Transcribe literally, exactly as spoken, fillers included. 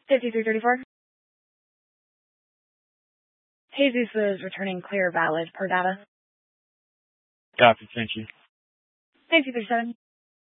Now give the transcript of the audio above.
fifty-three thirty-four. Jesus is returning clear valid per data. Copy, thank you. Thank you, thirty-seven.